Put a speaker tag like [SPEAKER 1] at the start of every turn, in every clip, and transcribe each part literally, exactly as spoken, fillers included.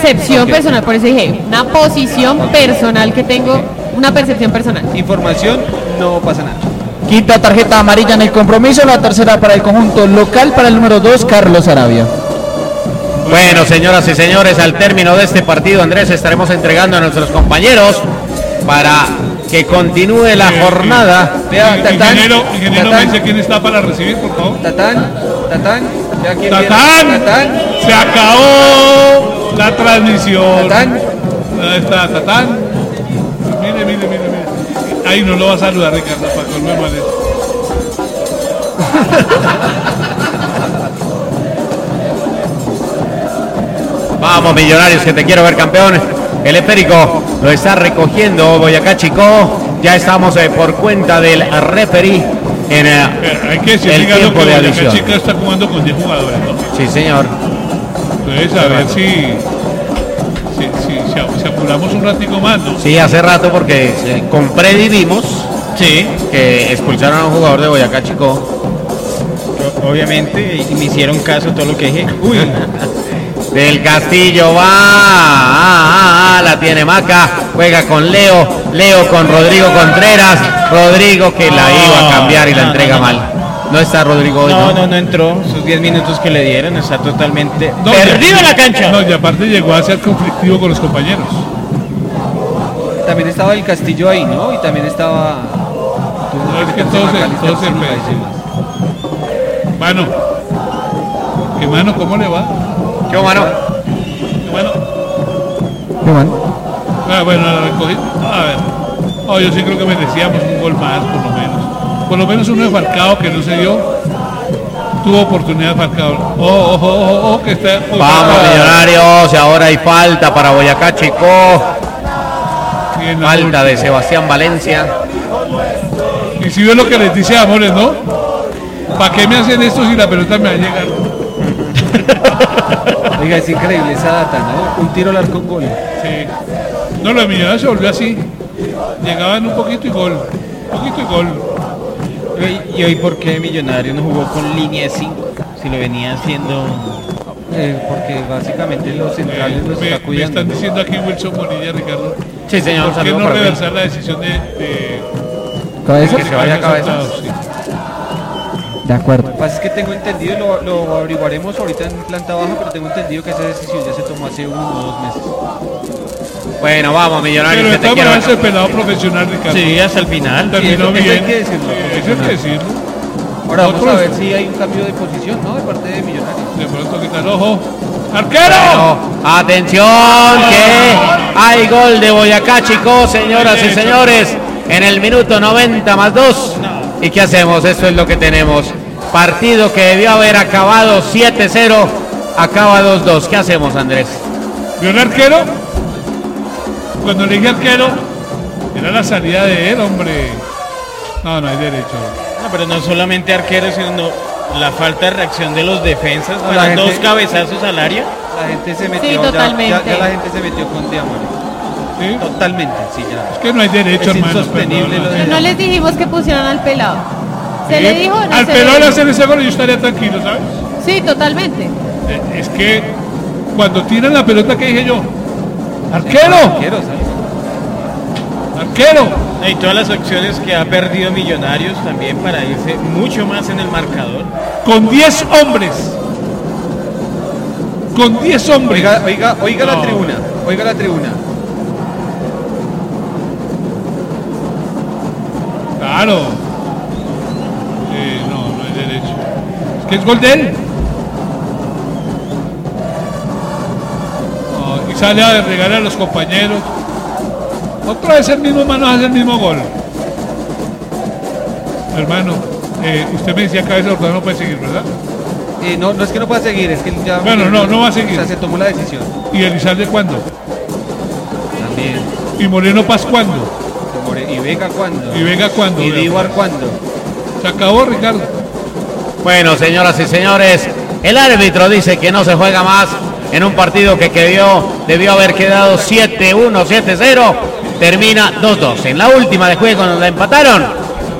[SPEAKER 1] percepción okay. personal, por eso dije, una posición personal que tengo, una percepción personal.
[SPEAKER 2] Información, no pasa nada.
[SPEAKER 3] Quinta tarjeta amarilla en el compromiso, la tercera para el conjunto local, para el número dos, Carlos Arabia.
[SPEAKER 4] Bueno, señoras y señores, al término de este partido, Andrés, estaremos entregando a nuestros compañeros para que continúe la jornada.
[SPEAKER 5] Vea, Tatán, ingeniero, ingeniero Tatán, me dice quién está para recibir, por favor.
[SPEAKER 2] Tatán, Tatán, ya quién
[SPEAKER 5] Tatán,
[SPEAKER 2] viene. Tatán,
[SPEAKER 5] se acabó la transmisión.
[SPEAKER 2] Tatán,
[SPEAKER 5] ahí está, Tatán. Mire, mire, mire, mire. Ahí no lo va a saludar, Ricardo, para colmar mal eso.
[SPEAKER 4] Vamos, Millonarios, que te quiero ver campeón. El esférico lo está recogiendo Boyacá Chicó. Ya estamos eh, por cuenta del referee en eh,
[SPEAKER 5] hay que decir,
[SPEAKER 4] el tiempo
[SPEAKER 5] que
[SPEAKER 4] de
[SPEAKER 5] Boyacá
[SPEAKER 4] adición.
[SPEAKER 5] Chica está jugando con diez jugadores, ¿no?
[SPEAKER 4] Sí, señor.
[SPEAKER 5] Entonces, a ver si, si, si, si, si apuramos un ratico más, ¿no?
[SPEAKER 4] Sí, hace rato porque eh, con Predi vimos
[SPEAKER 6] sí.
[SPEAKER 4] que expulsaron a un jugador de Boyacá Chicó.
[SPEAKER 6] Obviamente, y me hicieron caso todo lo que dije. Uy.
[SPEAKER 4] Del Castillo va, ah, ah, ah, la tiene Maca, juega con Leo, Leo con Rodrigo Contreras, Rodrigo que la iba a cambiar y la entrega mal. No está Rodrigo hoy,
[SPEAKER 6] no, no, no entró, sus diez minutos que le dieron, está totalmente
[SPEAKER 5] no,
[SPEAKER 6] perdido en la cancha.
[SPEAKER 5] No, y aparte llegó a ser conflictivo con los compañeros.
[SPEAKER 2] También estaba el Castillo ahí, ¿no? Y también estaba...
[SPEAKER 5] No, es que todos se, todos se Mano, ¿qué mano? ¿Cómo le va?
[SPEAKER 4] ¿Qué mano?
[SPEAKER 5] ¿Qué mano?
[SPEAKER 3] ¿Qué mano?
[SPEAKER 5] Ah, bueno, la recogí. A ver. Oh, yo sí creo que merecíamos un gol más, por lo menos. Por lo menos uno de Falcao que no se dio. Tuvo oportunidad Falcao. Oh, ojo, ojo, ojo, que está. Oh,
[SPEAKER 4] vamos, ah, Millonarios. Y ahora hay falta para Boyacá Chicó. Bien, falta de Sebastián Valencia.
[SPEAKER 5] Y si ves lo que les dice a Amores, ¿no? ¿Para qué me hacen esto si la pelota me va a llegar?
[SPEAKER 2] Oiga, es increíble esa data, ¿no? Un tiro al arco, un gol.
[SPEAKER 5] Sí. No, lo de Millonarios se volvió así. Llegaban un poquito y gol. Un poquito y gol.
[SPEAKER 6] ¿Y, y hoy por qué Millonarios no jugó con línea de cinco? Si lo venía haciendo...
[SPEAKER 2] Eh, porque básicamente los centrales
[SPEAKER 5] eh,
[SPEAKER 2] los
[SPEAKER 5] me,
[SPEAKER 2] está cuidando.
[SPEAKER 5] Me están diciendo aquí Wilson Bonilla, Ricardo.
[SPEAKER 4] Sí, señor.
[SPEAKER 5] ¿Por qué no reversar la decisión de... de
[SPEAKER 3] ¿Cabeza?
[SPEAKER 4] Que se vaya a cabeza.
[SPEAKER 5] Sí.
[SPEAKER 3] De acuerdo.
[SPEAKER 2] Lo que pasa es que tengo entendido, y lo, lo averiguaremos ahorita en planta baja, pero tengo entendido que esa decisión ya se tomó hace uno o dos meses.
[SPEAKER 4] Bueno, vamos, Millonarios.
[SPEAKER 5] Pero de todas maneras el pelado profesional, Ricardo.
[SPEAKER 6] Sí, hasta el final.
[SPEAKER 5] Terminó
[SPEAKER 2] sí, eso,
[SPEAKER 5] bien.
[SPEAKER 2] eso hay que decirlo.
[SPEAKER 5] Sí, eso hay que decirlo.
[SPEAKER 2] Ahora vamos
[SPEAKER 5] Otros,
[SPEAKER 2] a ver si hay un cambio de posición, ¿no? De parte de Millonarios.
[SPEAKER 5] De pronto quita el ojo. ¡Arquero!
[SPEAKER 4] Bueno, atención, que hay gol de Boyacá Chicó, señoras y señores, en el minuto noventa más dos. ¿Y qué hacemos? Eso es lo que tenemos. Partido que debió haber acabado siete cero, acaba dos dos. ¿Qué hacemos, Andrés?
[SPEAKER 5] ¿Vio el arquero? Cuando le dije arquero, era la salida de él, hombre. No, no hay derecho.
[SPEAKER 6] No, pero no solamente arquero, sino la falta de reacción de los defensas
[SPEAKER 2] No,
[SPEAKER 6] para
[SPEAKER 2] gente,
[SPEAKER 6] dos cabezazos al área.
[SPEAKER 2] La gente se metió,
[SPEAKER 1] Sí,
[SPEAKER 2] ya,
[SPEAKER 1] totalmente.
[SPEAKER 2] ya, ya la gente se metió con Diamante.
[SPEAKER 5] ¿Sí?
[SPEAKER 2] Totalmente, sí, ya.
[SPEAKER 5] Es que no hay derecho,
[SPEAKER 2] Es
[SPEAKER 5] hermano.
[SPEAKER 2] insostenible lo de-
[SPEAKER 1] Pero no les dijimos que pusieran al pelado. ¿Se
[SPEAKER 5] ¿Sí?
[SPEAKER 1] le dijo o no
[SPEAKER 5] Al
[SPEAKER 1] se
[SPEAKER 5] pelado
[SPEAKER 1] le
[SPEAKER 5] le
[SPEAKER 1] dijo?
[SPEAKER 5] hacen ese gol y yo estaría tranquilo, ¿sabes?
[SPEAKER 1] Sí, totalmente.
[SPEAKER 5] Eh, Es que cuando tiran la pelota, ¿qué dije yo? ¡Arquero!
[SPEAKER 2] Arquero, ¿sabes?
[SPEAKER 5] ¡Arquero!
[SPEAKER 6] Y todas las opciones que ha perdido Millonarios también para irse mucho más en el marcador.
[SPEAKER 5] Con diez hombres. Con diez hombres.
[SPEAKER 2] Oiga, oiga, oiga
[SPEAKER 5] No.
[SPEAKER 2] la tribuna, oiga la tribuna.
[SPEAKER 5] Claro. Eh, no, no hay derecho. Es que es gol de él. No, y sale a regalar a los compañeros. Otra vez el mismo hermano hace el mismo gol. Hermano, eh, usted me decía que a veces el no puede seguir, ¿verdad?
[SPEAKER 2] Eh, no, no es que no pueda seguir, es que él ya...
[SPEAKER 5] Bueno, no, no va a seguir.
[SPEAKER 2] O sea, se tomó la decisión.
[SPEAKER 5] ¿Y Elizalde cuándo?
[SPEAKER 2] También.
[SPEAKER 5] ¿Y Moreno Paz cuándo?
[SPEAKER 2] ¿Y Vega cuándo?
[SPEAKER 5] ¿Y Vega cuándo?
[SPEAKER 2] ¿Y Díbar cuándo?
[SPEAKER 5] Se acabó, Ricardo.
[SPEAKER 4] Bueno, señoras y señores, el árbitro dice que no se juega más en un partido que quedó, debió haber quedado siete uno, siete cero, termina dos dos. En la última de juego nos la empataron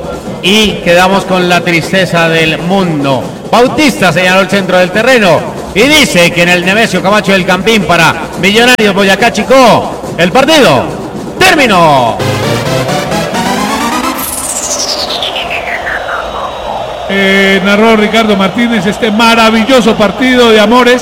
[SPEAKER 4] y quedamos con la tristeza del mundo. Bautista señaló el centro del terreno y dice que en el Nemesio Camacho del Campín para Millonarios Boyacá Chicó, el partido terminó.
[SPEAKER 5] Eh, narró Ricardo Martínez este maravilloso partido de Amores.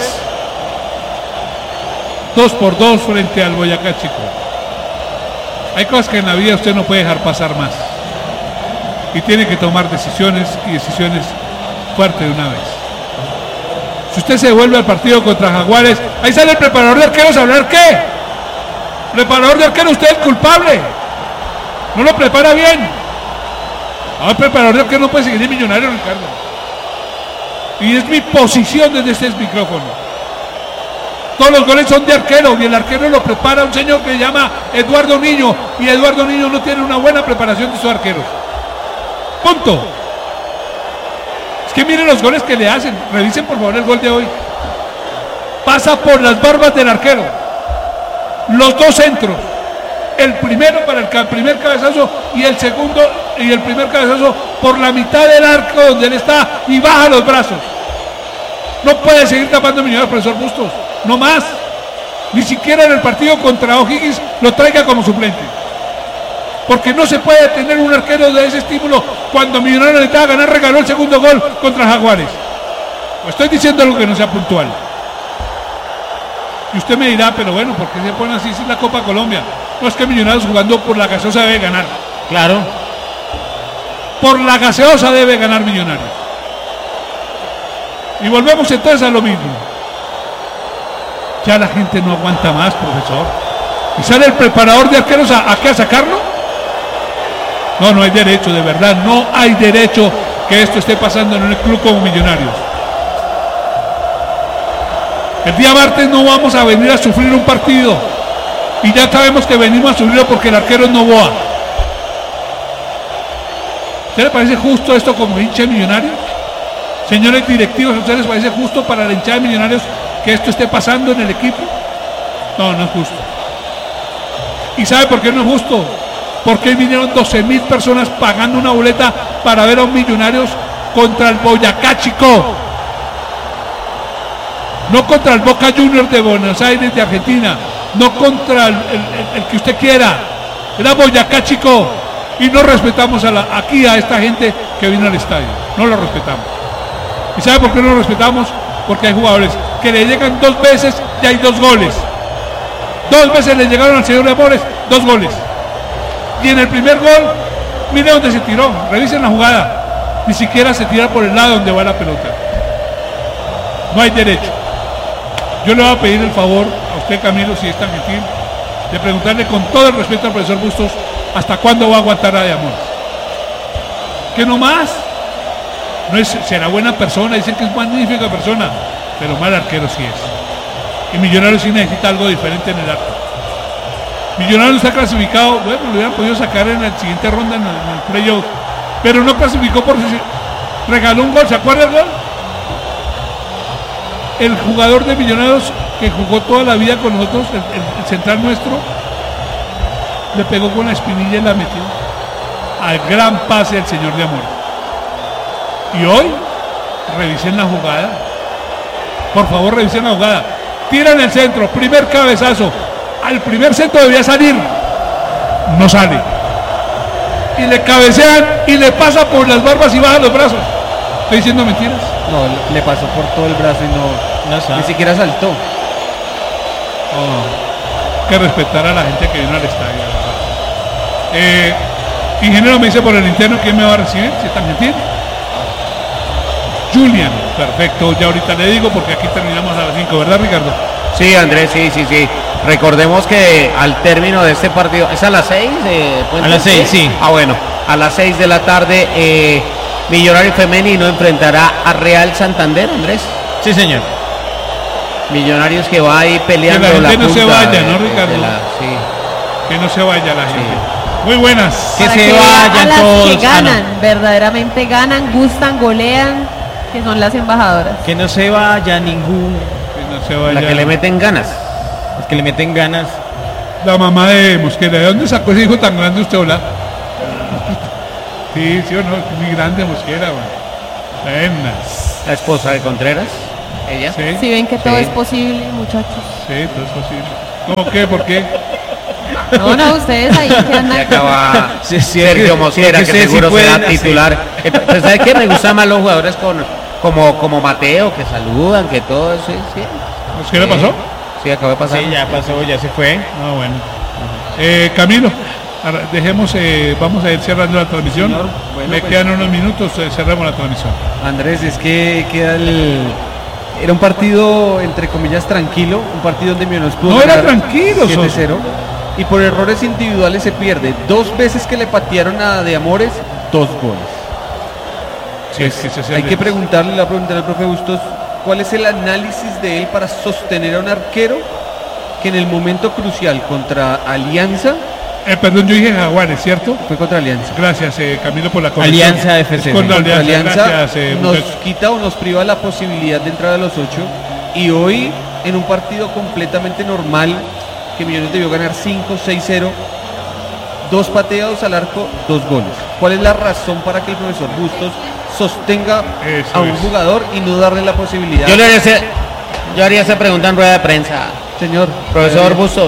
[SPEAKER 5] Dos por dos frente al Boyacá Chicó. Hay cosas que en la vida usted no puede dejar pasar más. Y tiene que tomar decisiones y decisiones fuertes de una vez. Si usted se devuelve al partido contra Jaguares, ahí sale el preparador de arqueros a hablar qué. Preparador de arqueros, usted es culpable. No lo prepara bien. Ahora el preparador de arqueros no puede seguir en Millonario, Ricardo. Y es mi posición desde este micrófono. Todos los goles son de arquero y el arquero lo prepara un señor que se llama Eduardo Niño. Y Eduardo Niño no tiene una buena preparación de sus arqueros. Punto. Es que miren los goles que le hacen. Revisen por favor el gol de hoy. Pasa por las barbas del arquero. Los dos centros. El primero para el ca- primer cabezazo y el segundo y el primer cabezazo por la mitad del arco donde él está y baja los brazos. No puede seguir tapando Millonarios, profesor Bustos. No más. Ni siquiera en el partido contra O'Higgins lo traiga como suplente. Porque no se puede tener un arquero de ese estímulo cuando Millonarios necesitaba ganar, regaló el segundo gol contra Jaguares. O estoy diciendo algo que no sea puntual. Y usted me dirá, pero bueno, ¿por qué se pone así si es la Copa Colombia? No, es que Millonarios jugando por la gaseosa debe ganar.
[SPEAKER 4] Claro.
[SPEAKER 5] Por la gaseosa debe ganar Millonarios. Y volvemos entonces a lo mismo. Ya la gente no aguanta más, profesor. ¿Y sale el preparador de arqueros a, a qué, a sacarlo? No, no hay derecho, de verdad, no hay derecho que esto esté pasando en un club como Millonarios. El día martes no vamos a venir a sufrir un partido. Y ya sabemos que venimos a sufrirlo porque el arquero es Novoa. ¿Usted le parece justo esto como hincha de Millonarios? Señores directivos, ¿a ustedes les parece justo para la hinchada de Millonarios que esto esté pasando en el equipo? No, no es justo. ¿Y sabe por qué no es justo? Porque hoy vinieron doce mil personas pagando una boleta para ver a un Millonarios contra el Boyacá Chicó. No contra el Boca Juniors de Buenos Aires de Argentina. No contra el, el, el, el que usted quiera. Era Boyacá Chicó. Y no respetamos a la, aquí a esta gente que vino al estadio. No lo respetamos. ¿Y sabe por qué no lo respetamos? Porque hay jugadores que le llegan dos veces y hay dos goles. Dos veces le llegaron al señor de Amores, dos goles. Y en el primer gol, mire dónde se tiró, revisen la jugada. Ni siquiera se tira por el lado donde va la pelota. No hay derecho. Yo le voy a pedir el favor a usted, Camilo, si es tan gentil, de preguntarle con todo el respeto al profesor Bustos, ¿hasta cuándo va a aguantar a De Amores? ¿Qué no más? No es, será buena persona, dicen que es magnífica persona, pero mal arquero sí es. Y Millonarios sí necesita algo diferente en el arco. Millonarios está clasificado, bueno, lo hubieran podido sacar en la siguiente ronda en el, en el playoff, pero no clasificó por regaló un gol, ¿se acuerda el gol? El jugador de Millonarios que jugó toda la vida con nosotros, el, el, el central nuestro, le pegó con la espinilla y la metió al gran pase del señor de Amor. Y hoy, revisen la jugada. Por favor, revisen la jugada. Tiran el centro, primer cabezazo. Al primer centro debía salir. No sale. Y le cabecean y le pasa por las barbas y baja los brazos. ¿Estoy diciendo mentiras?
[SPEAKER 6] No, le pasó por todo el brazo y no, no ni siquiera saltó.
[SPEAKER 5] Oh, que respetar a la gente que vino al estadio. Eh, ingeniero me dice por el interno quién me va a recibir, si está gentil. Julian, perfecto, ya ahorita le digo porque aquí terminamos a las cinco, ¿verdad, Ricardo?
[SPEAKER 4] Sí, Andrés, sí, sí, sí. Recordemos que al término de este partido, ¿es a las seis? Eh,
[SPEAKER 6] a las seis, sí.
[SPEAKER 4] Ah, bueno, a las seis de la tarde, eh, Millonario Femenino enfrentará a Real Santander, Andrés.
[SPEAKER 6] Sí, señor.
[SPEAKER 4] Millonarios que va ahí peleando
[SPEAKER 5] que la gente
[SPEAKER 4] la
[SPEAKER 5] no se
[SPEAKER 4] punta
[SPEAKER 5] vaya,
[SPEAKER 4] de,
[SPEAKER 5] ¿no, Ricardo?
[SPEAKER 4] de la, sí.
[SPEAKER 5] Que no se vaya la gente. Sí. Muy buenas.
[SPEAKER 1] Que se vayan a todos. Que ganan, ah, no. verdaderamente ganan, gustan, golean, que son las embajadoras.
[SPEAKER 6] Que no se vaya ningún.
[SPEAKER 5] Que no se vaya.
[SPEAKER 4] La que le meten ganas.
[SPEAKER 6] Los que le meten ganas.
[SPEAKER 5] La mamá de Mosquera. ¿De dónde sacó ese hijo tan grande usted, hola? Sí, sí o no, muy grande Mosquera, buenas.
[SPEAKER 4] La esposa de Contreras. ¿Ella?
[SPEAKER 5] Sí,
[SPEAKER 1] Si ven que todo
[SPEAKER 4] Sí.
[SPEAKER 1] es posible, muchachos.
[SPEAKER 5] sí, todo es posible. ¿Cómo qué? ¿Por qué?
[SPEAKER 1] No, no, ustedes ahí que
[SPEAKER 4] Y
[SPEAKER 1] andan.
[SPEAKER 4] acaba
[SPEAKER 6] Sí, sí,
[SPEAKER 4] Sergio
[SPEAKER 6] que-
[SPEAKER 4] Mosquera,
[SPEAKER 6] que
[SPEAKER 4] que,
[SPEAKER 6] ustedes sí
[SPEAKER 4] seguro será
[SPEAKER 6] pueden hacer.
[SPEAKER 4] titular. Eh, pues, ¿sabe qué? Me gustan más los jugadores con, como, como Mateo, que saludan, que todo eso. Sí, sí.
[SPEAKER 5] ¿Qué le pasó?
[SPEAKER 4] Sí, acabó de pasar.
[SPEAKER 6] Sí, ya pasó, ya se fue.
[SPEAKER 5] Ah, bueno. Eh, Camilo, ahora dejemos, eh, vamos a ir cerrando la transmisión.
[SPEAKER 2] Señor, bueno,
[SPEAKER 5] Me
[SPEAKER 2] pues.
[SPEAKER 5] quedan unos minutos, eh, cerramos la transmisión.
[SPEAKER 2] Andrés, es que queda el... Era un partido, entre comillas, tranquilo, un partido donde Millonarios pudo
[SPEAKER 5] No era
[SPEAKER 2] ganar
[SPEAKER 5] tranquilo,
[SPEAKER 2] siete
[SPEAKER 5] Soso.
[SPEAKER 2] cero, y por errores individuales se pierde. Dos veces que le patearon a De Amores, dos goles.
[SPEAKER 5] Sí, es que ese es el
[SPEAKER 2] Hay
[SPEAKER 5] de-
[SPEAKER 2] que preguntarle, le voy a preguntar al profe Bustos, ¿cuál es el análisis de él para sostener a un arquero que en el momento crucial contra Alianza,
[SPEAKER 5] Eh, perdón, yo dije Jaguares, ¿cierto?
[SPEAKER 2] fue contra Alianza,
[SPEAKER 5] Gracias, eh, Camilo, por la corrección.
[SPEAKER 6] Alianza F C.
[SPEAKER 5] Es contra
[SPEAKER 2] contra
[SPEAKER 5] Alianza,
[SPEAKER 2] Alianza
[SPEAKER 5] gracias, eh,
[SPEAKER 2] nos
[SPEAKER 5] muchachos.
[SPEAKER 2] quita o nos priva la posibilidad de entrar a los ocho, y hoy en un partido completamente normal que Millonarios debió ganar cinco, seis cero, dos pateados al arco, dos goles. ¿Cuál es la razón para que el profesor Bustos sostenga
[SPEAKER 5] Eso
[SPEAKER 2] a un
[SPEAKER 5] es.
[SPEAKER 2] jugador y no darle la posibilidad?
[SPEAKER 4] Yo le haría, ese- yo haría esa pregunta en rueda de prensa.
[SPEAKER 2] Señor,
[SPEAKER 4] Profesor
[SPEAKER 2] eh,
[SPEAKER 4] Bustos,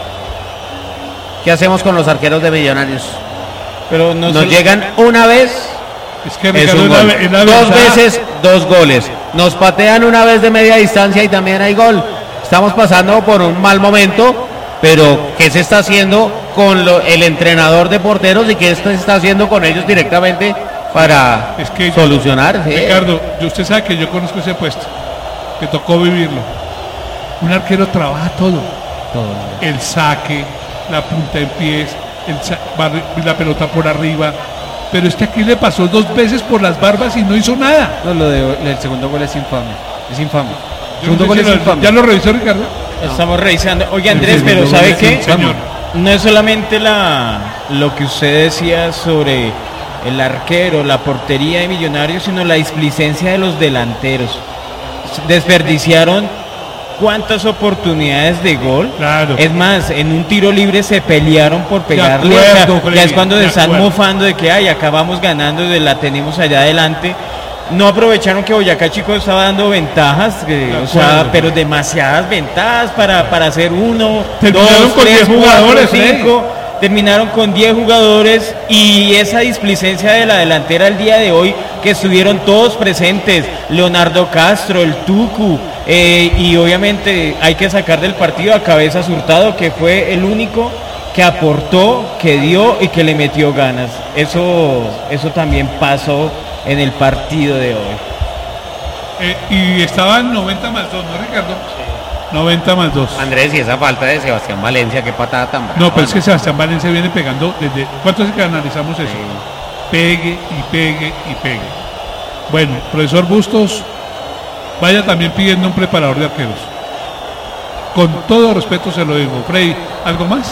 [SPEAKER 4] ¿qué hacemos con los arqueros de Millonarios?
[SPEAKER 6] Pero no
[SPEAKER 4] Nos
[SPEAKER 6] solo-
[SPEAKER 4] llegan una vez,
[SPEAKER 5] Es que
[SPEAKER 4] es
[SPEAKER 5] Ricardo,
[SPEAKER 4] un
[SPEAKER 5] en la-
[SPEAKER 4] gol.
[SPEAKER 5] en la
[SPEAKER 4] Dos
[SPEAKER 5] ventaja-
[SPEAKER 4] veces, dos goles. Nos patean una vez de media distancia y también hay gol. Estamos pasando por un mal momento, pero ¿qué se está haciendo con lo- el entrenador de porteros y qué se está haciendo con ellos directamente para
[SPEAKER 5] Es que-
[SPEAKER 4] solucionar? Sí.
[SPEAKER 5] Ricardo, yo- usted sabe que yo conozco ese puesto, que tocó vivirlo. Un arquero trabaja todo. El saque, la punta en pies, el sa- barri- la pelota por arriba. Pero este aquí le pasó dos veces por las barbas y no hizo nada.
[SPEAKER 2] no, lo de, el segundo gol es infame. Es infame.
[SPEAKER 5] Yo
[SPEAKER 2] segundo
[SPEAKER 5] no sé
[SPEAKER 2] gol
[SPEAKER 5] si
[SPEAKER 2] es
[SPEAKER 5] lo-
[SPEAKER 2] infame.
[SPEAKER 5] ¿Ya lo revisó, Ricardo?
[SPEAKER 6] Estamos revisando. Oye, Andrés,
[SPEAKER 5] Sí,
[SPEAKER 6] pero
[SPEAKER 5] sí,
[SPEAKER 6] ¿sabe
[SPEAKER 5] sí,
[SPEAKER 6] qué?
[SPEAKER 5] señor.
[SPEAKER 6] No es solamente la, lo que usted decía sobre el arquero, la portería de Millonarios, sino la displicencia de los delanteros. Desperdiciaron cuántas oportunidades de gol.
[SPEAKER 5] Claro.
[SPEAKER 6] Es más, en un tiro libre se pelearon por pegarle.
[SPEAKER 5] acuerdo,
[SPEAKER 6] o sea,
[SPEAKER 5] Freddy,
[SPEAKER 6] ya es cuando
[SPEAKER 5] de
[SPEAKER 6] se están
[SPEAKER 5] acuerdo.
[SPEAKER 6] mofando de que ay, acabamos ganando, de la tenemos allá adelante. No aprovecharon que Boyacá Chico estaba dando ventajas, que,
[SPEAKER 5] De
[SPEAKER 6] o sea,
[SPEAKER 5] acuerdo.
[SPEAKER 6] pero demasiadas ventajas para, para hacer uno,
[SPEAKER 5] Terminaron
[SPEAKER 6] dos,
[SPEAKER 5] con
[SPEAKER 6] tres,
[SPEAKER 5] diez
[SPEAKER 6] cuatro,
[SPEAKER 5] jugadores,
[SPEAKER 6] cinco. Terminaron con diez jugadores y esa displicencia de la delantera el día de hoy, que estuvieron todos presentes, Leonardo Castro, el Tucu, eh, y obviamente hay que sacar del partido a Cabezas Hurtado, que fue el único que aportó, que dio y que le metió ganas. Eso, eso también pasó en el partido de hoy.
[SPEAKER 5] Eh, y estaban noventa más dos, ¿no, Ricardo? noventa más dos.
[SPEAKER 4] Andrés, y esa falta de Sebastián Valencia, qué patada tan brava.
[SPEAKER 5] No, pero es que Sebastián Valencia viene pegando desde... ¿Cuánto es que analizamos eso? Pegue y pegue y pegue. Bueno, profesor Bustos, vaya también pidiendo un preparador de arqueros. Con todo respeto se lo digo. Freddy, ¿algo más?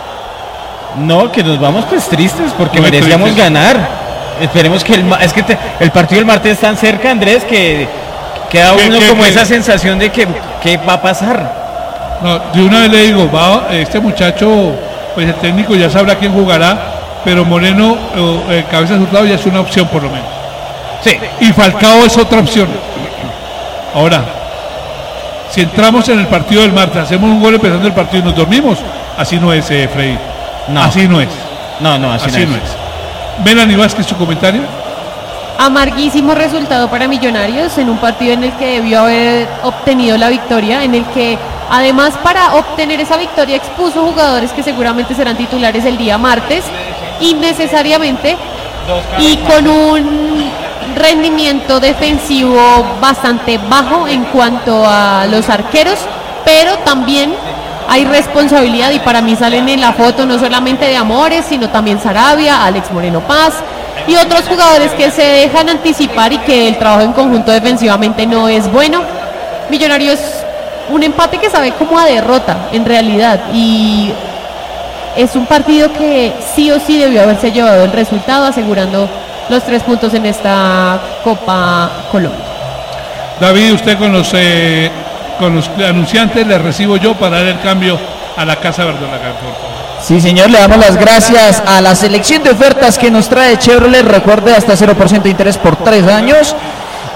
[SPEAKER 6] No, que nos vamos pues tristes porque
[SPEAKER 5] Muy
[SPEAKER 6] merecíamos
[SPEAKER 5] tristes.
[SPEAKER 6] ganar. Esperemos que el, ma- es que te- el partido del martes es tan cerca, Andrés, que queda
[SPEAKER 5] ¿Qué-
[SPEAKER 6] uno
[SPEAKER 5] qué-
[SPEAKER 6] como
[SPEAKER 5] qué?
[SPEAKER 6] esa sensación de que qué va a pasar.
[SPEAKER 5] No, de una vez le digo, va, este muchacho, pues el técnico ya sabrá quién jugará, pero Moreno, eh, eh, Cabezas Hurtado ya es una opción por lo menos.
[SPEAKER 6] Sí.
[SPEAKER 5] Y Falcao es otra opción. Ahora, si entramos en el partido del martes, hacemos un gol empezando el partido y nos dormimos, así no es, eh, Freddy.
[SPEAKER 6] No.
[SPEAKER 5] Así no es.
[SPEAKER 6] No, no, así,
[SPEAKER 5] Así
[SPEAKER 6] no
[SPEAKER 5] no
[SPEAKER 6] es.
[SPEAKER 5] es. Melanie Vázquez, su comentario.
[SPEAKER 1] Amarguísimo resultado para Millonarios en un partido en el que debió haber obtenido la victoria, en el que además para obtener esa victoria expuso jugadores que seguramente serán titulares el día martes, innecesariamente, y con un rendimiento defensivo bastante bajo en cuanto a los arqueros, pero también hay responsabilidad y para mí salen en la foto no solamente de Amores, sino también Sarabia, Alex Moreno Paz y otros jugadores que se dejan anticipar y que el trabajo en conjunto defensivamente no es bueno. Millonarios, un empate que sabe como a derrota en realidad, y es un partido que sí o sí debió haberse llevado el resultado, asegurando los tres puntos en esta Copa Colombia.
[SPEAKER 5] David, usted con los eh, con los anunciantes le recibo yo para dar el cambio a la Casa Verdolaga, por favor.
[SPEAKER 3] Sí, señor, le damos las gracias a la selección de ofertas que nos trae Chevrolet. Recuerde, hasta cero por ciento de interés por tres años.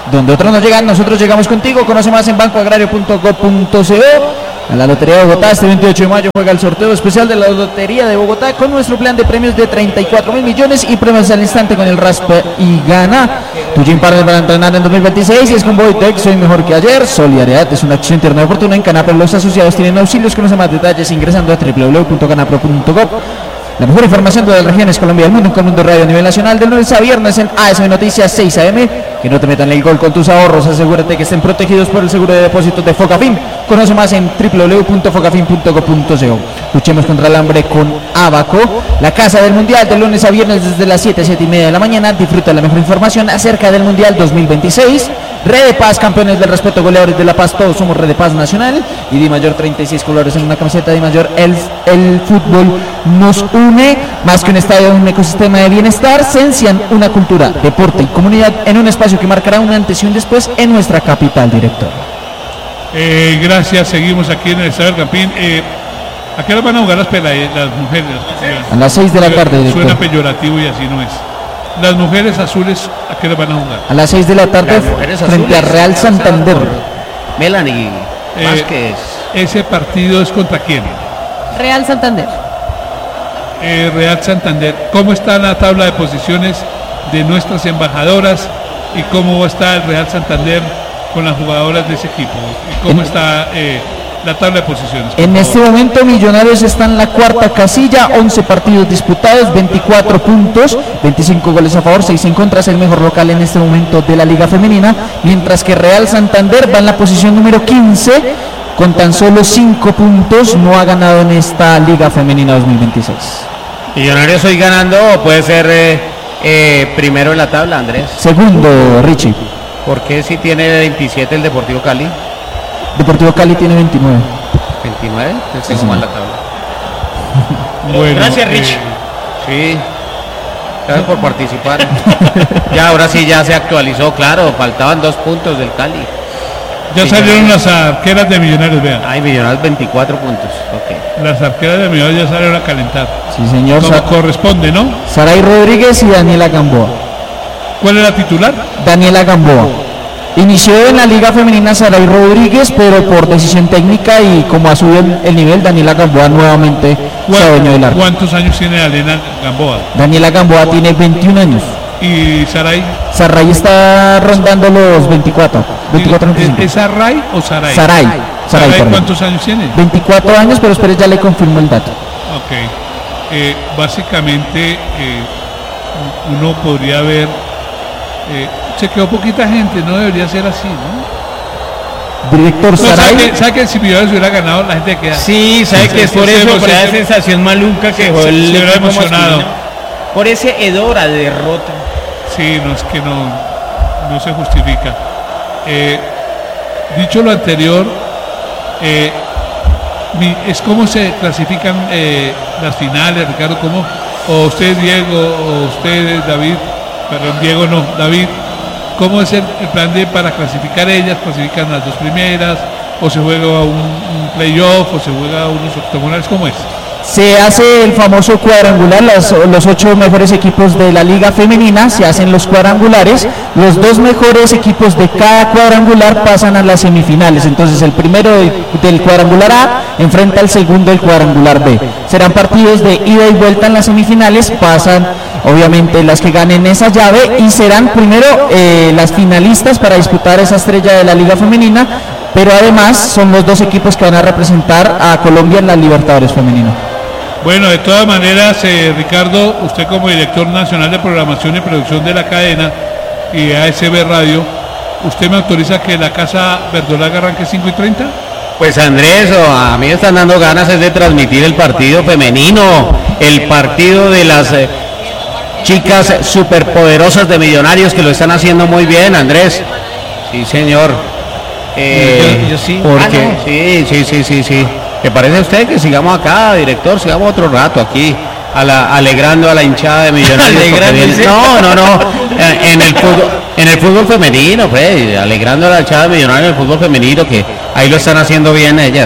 [SPEAKER 3] Donde otros no llegan, nosotros llegamos contigo. Conoce más en banco agrario punto gov punto co. En la Lotería de Bogotá, este veintiocho de mayo juega el sorteo especial de la Lotería de Bogotá con nuestro plan de premios de treinta y cuatro mil millones y premios al instante con el Raspa y Gana. Tu Gym Partner para entrenar en dos mil veintiséis y es con Bodytech, soy mejor que ayer. Solidaridad es una acción interna oportuna. En Canapro los asociados tienen auxilios. Conoce más detalles ingresando a doble u doble u doble u punto canapro punto gov. La mejor información de las regiones Colombia y el mundo en Colmundo Radio a nivel nacional, de lunes a viernes en A S M Noticias seis a m. Que no te metan el gol con tus ahorros, asegúrate que estén protegidos por el seguro de depósitos de Focafin. Conoce más en doble u doble u doble u punto focafin punto gov punto co. Luchemos contra el hambre con Abaco, la casa del mundial, de lunes a viernes desde las siete, siete y media de la mañana. Disfruta la mejor información acerca del mundial dos mil veintiséis. Red de Paz, campeones del respeto, goleadores de la paz, todos somos Red de Paz Nacional. Y Di Mayor, treinta y seis colores en una camiseta. Di Mayor, el, el fútbol nos une, más que un estadio, un ecosistema de bienestar. Cencian, una cultura, deporte y comunidad en un espacio que marcará un antes y un después en nuestra capital, director.
[SPEAKER 5] Eh, gracias, seguimos aquí en el Estadio del Campín. Eh, ¿A qué hora van a jugar las, pela- las mujeres?
[SPEAKER 3] A las seis de la tarde, director.
[SPEAKER 5] Suena peyorativo y así no es. Las mujeres azules, ¿a qué hora van a jugar?
[SPEAKER 3] A las seis de la tarde
[SPEAKER 4] Las mujeres
[SPEAKER 3] frente a
[SPEAKER 4] azules,
[SPEAKER 3] Real Santander.
[SPEAKER 4] Melanie
[SPEAKER 5] Eh,
[SPEAKER 4] Vázquez.
[SPEAKER 5] Ese partido es contra quién?
[SPEAKER 1] Real Santander.
[SPEAKER 5] Eh, Real Santander. ¿Cómo está la tabla de posiciones de nuestras embajadoras y cómo está el Real Santander con las jugadoras de ese equipo? ¿Y cómo está eh, la tabla de posiciones?
[SPEAKER 3] En este momento Millonarios está en la cuarta casilla, once partidos disputados, veinticuatro puntos, veinticinco goles a favor, seis en contra, es el mejor local en este momento de la Liga Femenina, mientras que Real Santander va en la posición número quince, con tan solo cinco puntos, no ha ganado en esta Liga Femenina dos mil veintiséis.
[SPEAKER 4] Millonarios hoy ganando, o puede ser eh, eh, primero en la tabla, Andrés.
[SPEAKER 3] Segundo, Richie.
[SPEAKER 4] ¿Por qué si tiene veintisiete el Deportivo Cali?
[SPEAKER 3] Deportivo Cali tiene veintinueve.
[SPEAKER 4] veintinueve, es
[SPEAKER 3] Sí,
[SPEAKER 4] como
[SPEAKER 3] señor.
[SPEAKER 4] en la tabla.
[SPEAKER 5] Bueno,
[SPEAKER 6] Gracias,
[SPEAKER 5] eh,
[SPEAKER 6] Rich.
[SPEAKER 4] Sí, gracias por participar. Ya, ahora sí ya se actualizó, claro, faltaban dos puntos del Cali.
[SPEAKER 5] ya
[SPEAKER 4] Sí,
[SPEAKER 5] salieron
[SPEAKER 4] ya.
[SPEAKER 5] las arqueras de Millonarios, vean.
[SPEAKER 4] Ay, Millonarios veinticuatro puntos, ok.
[SPEAKER 5] Las arqueras de Millonarios ya salieron a calentar.
[SPEAKER 3] Sí, señor.
[SPEAKER 5] Como
[SPEAKER 3] Sa-
[SPEAKER 5] corresponde, ¿no?
[SPEAKER 3] Saray Rodríguez y Daniela Gamboa.
[SPEAKER 5] ¿Cuál es la titular?
[SPEAKER 3] Daniela Gamboa. Inició en la Liga Femenina Saray Rodríguez, pero por decisión técnica y como ha subido el, el nivel, Daniela Gamboa nuevamente se adueñó del arco.
[SPEAKER 5] ¿Cuántos años tiene Elena Gamboa?
[SPEAKER 3] Daniela Gamboa tiene veintiún años.
[SPEAKER 5] ¿Y Saray?
[SPEAKER 3] Saray está rondando los veinticuatro. veinticuatro,
[SPEAKER 5] ¿Es,
[SPEAKER 3] veinticinco.
[SPEAKER 5] es Saray o Saray?
[SPEAKER 3] Saray. Saray,
[SPEAKER 5] ¿Saray
[SPEAKER 3] perdón.
[SPEAKER 5] cuántos años tiene?
[SPEAKER 3] veinticuatro años, pero espere, ya le confirmo el dato.
[SPEAKER 5] Ok. Eh, básicamente, eh, uno podría ver... eh, se quedó poquita gente, no debería ser así, ¿no?
[SPEAKER 3] Director
[SPEAKER 5] No, ¿sabe
[SPEAKER 3] Saray.
[SPEAKER 5] que, sabe que si Millonarios hubiera ganado, la gente queda?
[SPEAKER 6] Sí, sabe que es por
[SPEAKER 5] Se-
[SPEAKER 6] eso,
[SPEAKER 5] se-
[SPEAKER 6] por
[SPEAKER 5] se-
[SPEAKER 6] esa
[SPEAKER 5] se-
[SPEAKER 6] sensación maluca que dejó
[SPEAKER 5] se-
[SPEAKER 6] el
[SPEAKER 5] se hubiera
[SPEAKER 6] equipo
[SPEAKER 5] emocionado.
[SPEAKER 6] masculino. Por ese hedor a derrota.
[SPEAKER 5] Sí, no es que no, no se justifica. Eh, dicho lo anterior, eh, mi- es como se clasifican eh, las finales, Ricardo, ¿cómo? O usted, Diego, o usted, David, perdón, Diego no, David, ¿cómo es el, el plan de para clasificar ellas? ¿Clasifican las dos primeras? ¿O se juega un, un playoff? ¿O se juega unos octogonales? ¿Cómo es?
[SPEAKER 3] Se hace el famoso cuadrangular, las- los ocho mejores equipos de la Liga Femenina, se hacen los cuadrangulares, los dos mejores equipos de cada cuadrangular pasan a las semifinales, entonces el primero de- del cuadrangular A enfrenta al segundo del cuadrangular B. Serán partidos de ida y vuelta en las semifinales, pasan obviamente las que ganen esa llave y serán primero eh, las finalistas para disputar esa estrella de la Liga Femenina, pero además son los dos equipos que van a representar a Colombia en la Libertadores Femenina.
[SPEAKER 5] Bueno, de todas maneras, eh, Ricardo, usted como director nacional de programación y producción de la cadena y A S B Radio, ¿usted me autoriza que la Casa Verdolaga arranque cinco y treinta?
[SPEAKER 4] Pues Andrés, o a mí me están dando ganas es de transmitir el partido femenino, el partido de las eh, chicas superpoderosas de Millonarios que lo están haciendo muy bien, Andrés. Sí, señor. Eh,
[SPEAKER 6] Yo- yo sí.
[SPEAKER 4] Porque,
[SPEAKER 6] Ah, no.
[SPEAKER 4] sí, sí, sí, sí, sí. ¿Te parece a usted que sigamos acá, director? Sigamos otro rato aquí, a la- alegrando a la hinchada de Millonarios. porque
[SPEAKER 6] Alegrando,
[SPEAKER 4] viene-
[SPEAKER 6] dice.
[SPEAKER 4] no, no, no. En, en el fútbol, en el fútbol femenino, pues, alegrando a la hinchada de Millonarios en el fútbol femenino, que ahí lo están haciendo bien ellas.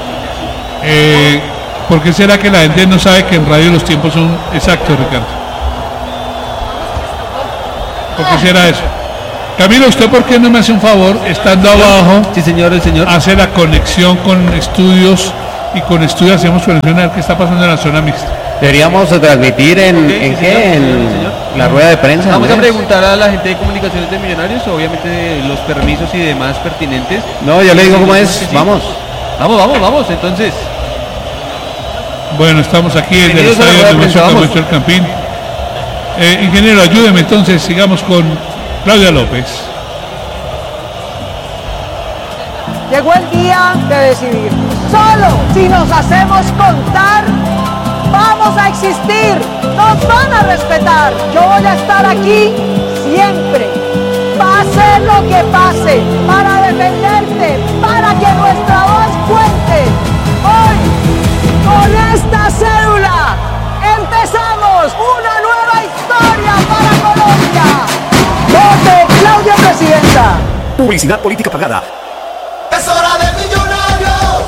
[SPEAKER 5] Eh, ¿Por qué será que la gente no sabe que en radio los tiempos son exactos, Ricardo? ¿Por qué será eso? Camilo, ¿usted por qué no me hace un favor, estando abajo?
[SPEAKER 2] Sí, señor, el señor.
[SPEAKER 5] Hace la conexión con estudios y con estudios hacemos conexión a ver qué está pasando en la zona mixta.
[SPEAKER 4] Deberíamos transmitir en,
[SPEAKER 2] Okay,
[SPEAKER 4] ¿en
[SPEAKER 2] sí,
[SPEAKER 4] qué?
[SPEAKER 2] señor,
[SPEAKER 4] En
[SPEAKER 2] sí, señor.
[SPEAKER 4] la rueda de prensa.
[SPEAKER 2] Vamos a
[SPEAKER 4] Andrés.
[SPEAKER 2] preguntar a la gente de comunicaciones de Millonarios, obviamente los permisos y demás pertinentes.
[SPEAKER 4] No, yo le digo cómo
[SPEAKER 2] Sí,
[SPEAKER 4] es.
[SPEAKER 2] sí.
[SPEAKER 4] Vamos.
[SPEAKER 2] Vamos, vamos, vamos, entonces.
[SPEAKER 5] Bueno, estamos aquí en el
[SPEAKER 2] Bienvenidos a la
[SPEAKER 5] estadio
[SPEAKER 2] rueda de
[SPEAKER 5] de
[SPEAKER 2] prensa,
[SPEAKER 5] Camacho
[SPEAKER 2] vamos.
[SPEAKER 5] El Campín. Eh, ingeniero, ayúdeme entonces, sigamos con Claudia López.
[SPEAKER 7] Llegó el día de decidir. Solo si nos hacemos contar, vamos a existir. Nos van a respetar. Yo voy a estar aquí siempre. Pase lo que pase, para defenderte, para que nuestra voz cuente. Hoy, con esta cédula, empezamos una nueva historia para Colombia. Vote Claudia Presidenta.
[SPEAKER 8] Publicidad política pagada.
[SPEAKER 7] ¡Es hora de Millonarios!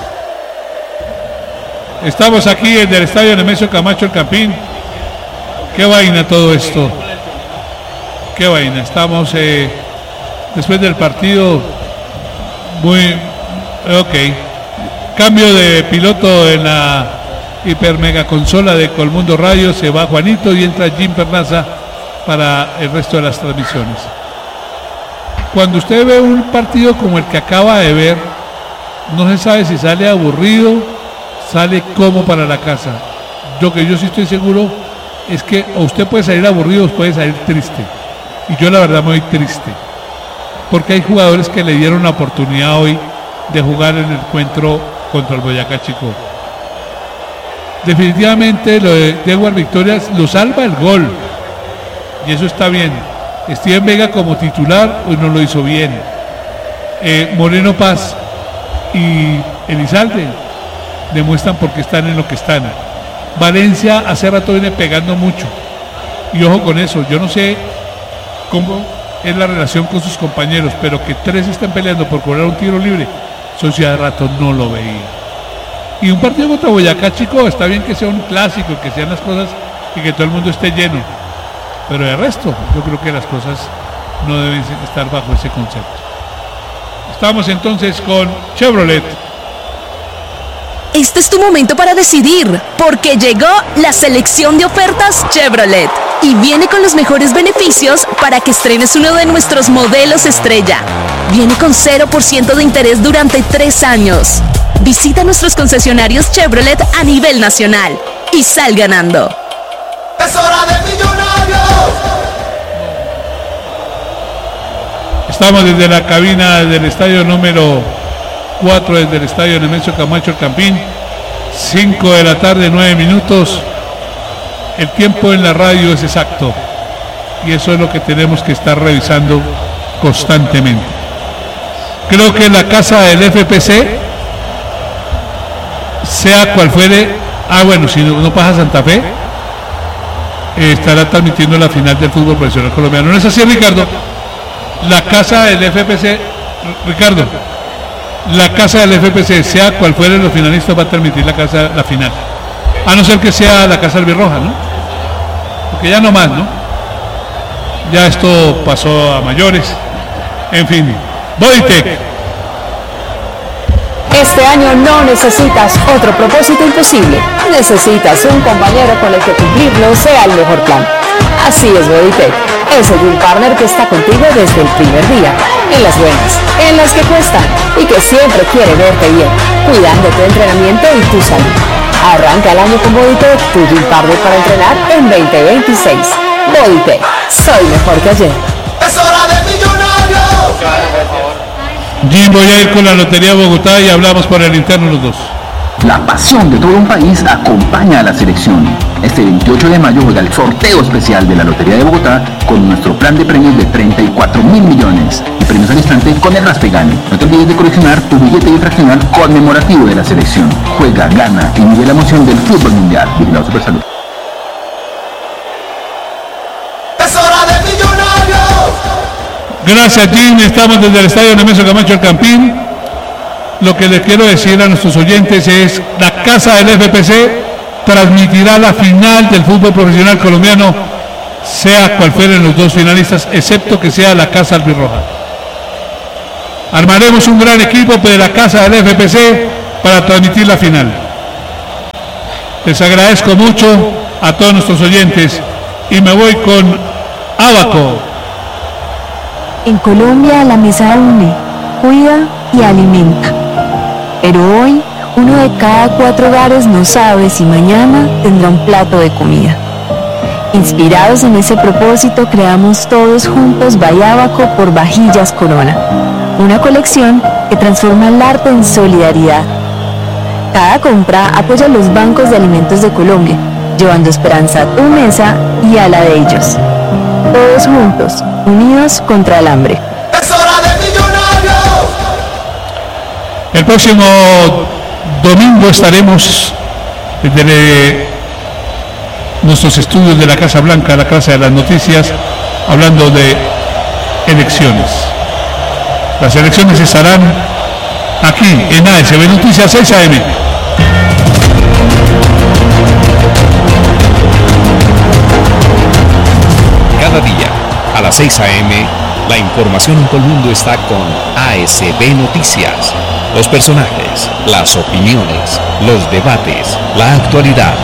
[SPEAKER 5] Estamos aquí en el estadio Nemesio Camacho El Campín. Qué vaina todo esto. Qué vaina. Estamos eh, después del partido muy... Ok. Cambio de piloto en la hiper mega consola de Colmundo Radio. Se va Juanito y entra Jim Pernaza para el resto de las transmisiones. Cuando usted ve un partido como el que acaba de ver, no se sabe si sale aburrido, sale como para la casa. Lo que yo sí estoy seguro es que o usted puede salir aburrido o puede salir triste. Y yo la verdad me voy triste. Porque hay jugadores que le dieron la oportunidad hoy de jugar en el encuentro contra el Boyacá Chico. Definitivamente lo de Diego Victorias lo salva el gol. Y eso está bien. Steven Vega como titular hoy no lo hizo bien. Eh, Moreno Paz y Elizalde demuestran por qué están en lo que están. Valencia hace rato viene pegando mucho. Y ojo con eso, yo no sé cómo es la relación con sus compañeros, pero que tres estén peleando por cobrar un tiro libre, eso sí hace rato no lo veía. Y un partido contra Boyacá Chico, está bien que sea un clásico, que sean las cosas y que todo el mundo esté lleno. Pero de resto, yo creo que las cosas no deben estar bajo ese concepto. Estamos entonces con Chevrolet.
[SPEAKER 9] Este es tu momento para decidir, porque llegó la selección de ofertas Chevrolet y viene con los mejores beneficios para que estrenes uno de nuestros modelos estrella. Viene con cero por ciento de interés durante tres años. Visita nuestros concesionarios Chevrolet a nivel nacional y sal ganando.
[SPEAKER 7] ¡Es hora de Millonarios!
[SPEAKER 5] Estamos desde la cabina del estadio número cuatro, desde el estadio Nemesio Camacho El Campín. cinco de la tarde, nueve minutos. El tiempo en la radio es exacto. Y eso es lo que tenemos que estar revisando constantemente. Creo que la casa del F P C, sea cual fuere, ah bueno, si no, no pasa Santa Fe, eh, estará transmitiendo la final del fútbol profesional colombiano. ¿No es así, Ricardo? La casa del F P C, Ricardo, la casa del F P C, sea cual fuere los finalistas, va a transmitir la casa, la final. A no ser que sea la casa albirroja, ¿no? Porque ya no más, ¿no? Ya esto pasó a mayores. En fin, Bodytech.
[SPEAKER 10] Este año no necesitas otro propósito imposible. Necesitas un compañero con el que cumplirlo sea el mejor plan. Así es Bodytech. Es el Dream Partner que está contigo desde el primer día. En las buenas, en las que cuestan y que siempre quiere verte bien, cuidando tu entrenamiento y tu salud. Arranca el año con Bodytech, tu Dream Partner para entrenar en veinte veintiséis. Bodytech, soy mejor que ayer.
[SPEAKER 7] ¡Es hora de Millonarios!
[SPEAKER 5] Jim, voy a ir con la Lotería de Bogotá y hablamos por el interno los dos.
[SPEAKER 8] La pasión de todo un país acompaña a la selección. Este veintiocho de mayo juega el sorteo especial de la Lotería de Bogotá con nuestro plan de premios de treinta y cuatro mil millones y premios al instante con el Raspe Gane. No te olvides de coleccionar tu billete infraccional conmemorativo de la selección. Juega, gana y vive la emoción del fútbol mundial. Vigilado Supersalud.
[SPEAKER 7] ¡Es hora de Millonarios!
[SPEAKER 5] Gracias, Jim. Estamos desde el estadio Nemesio Camacho El Campín. Lo que les quiero decir a nuestros oyentes es: la casa del F P C transmitirá la final del fútbol profesional colombiano sea cual fueren los dos finalistas, excepto que sea la Casa Albirroja. Armaremos un gran equipo de la Casa del F P C para transmitir la final. Les agradezco mucho a todos nuestros oyentes y me voy con Abaco.
[SPEAKER 11] En Colombia la mesa une, cuida y alimenta. Pero hoy, uno de cada cuatro hogares no sabe si mañana tendrá un plato de comida. Inspirados en ese propósito, creamos todos juntos Bayabaco por Vajillas Corona, una colección que transforma el arte en solidaridad. Cada compra apoya a los bancos de alimentos de Colombia, llevando esperanza a tu mesa y a la de ellos. Todos juntos, unidos contra el hambre.
[SPEAKER 12] ¡Es hora de Millonarios!
[SPEAKER 5] El próximo domingo estaremos desde nuestros estudios de la Casa Blanca, la Casa de las Noticias, hablando de elecciones. Las elecciones estarán aquí en A S B Noticias seis A M.
[SPEAKER 13] Cada día a las seis A M, la información en Colmundo está con A S B Noticias. Los personajes, las opiniones, los debates, la actualidad.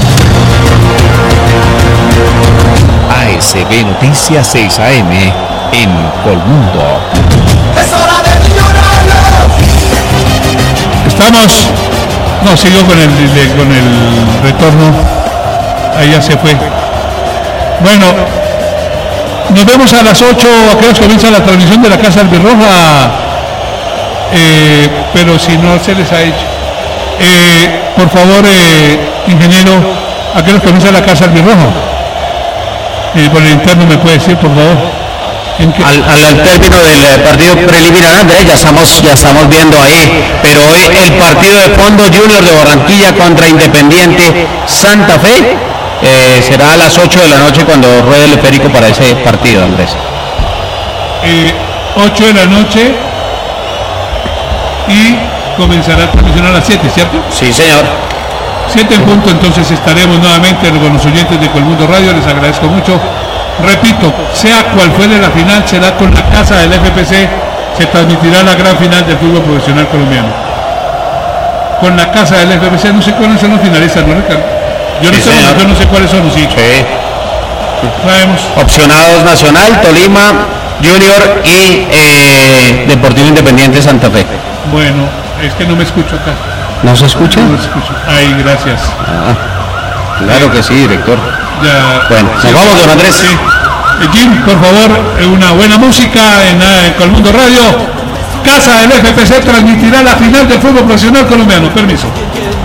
[SPEAKER 13] A S B Noticias seis A M en Colmundo.
[SPEAKER 12] ¡Es hora de Millonarios!
[SPEAKER 5] Estamos, no, sigo con el, de, con el retorno, ahí ya se fue. Bueno, nos vemos a las ocho, a que comienza la transmisión de la Casa Albirroja, eh, pero si no se les ha hecho. Eh, por favor, eh, ingeniero, ¿a qué hora comienza la Casa Albirroja? Eh, por el interno me puede decir, por favor.
[SPEAKER 4] Al, al, al término del eh, partido preliminar, Andrés, ya estamos, ya estamos viendo ahí, pero hoy el partido de fondo Junior de Barranquilla contra Independiente Santa Fe eh, será a las ocho de la noche cuando ruede el esférico para ese partido, Andrés.
[SPEAKER 5] Eh, ocho de la noche y comenzará a transmisión a las siete, ¿cierto?
[SPEAKER 4] Sí, señor.
[SPEAKER 5] siete en punto, entonces estaremos nuevamente con los oyentes de Colmundo Radio, les agradezco mucho. Repito, sea cual fuere la final, será con la Casa del F P C, se transmitirá la gran final del fútbol profesional colombiano. Con la Casa del F P C, no sé cuáles son los finalistas, ¿no, Ricardo? Yo no, sí, sé, yo no sé cuáles son los sí.
[SPEAKER 4] Sí.
[SPEAKER 5] Traemos.
[SPEAKER 4] Opcionados Nacional, Tolima, Junior y eh, Deportivo Independiente Santa Fe.
[SPEAKER 5] Bueno, es que no me escucho acá.
[SPEAKER 4] ¿No se escucha?
[SPEAKER 5] No me escucho. Ay, gracias.
[SPEAKER 4] Ah, claro que sí, director.
[SPEAKER 5] Ya,
[SPEAKER 4] bueno, nos sí, vamos, don Andrés.
[SPEAKER 5] Sí. Eh, Jim, por favor, una buena música en, en Colmundo Radio. Casa del F P C transmitirá la final del fútbol profesional colombiano. Permiso.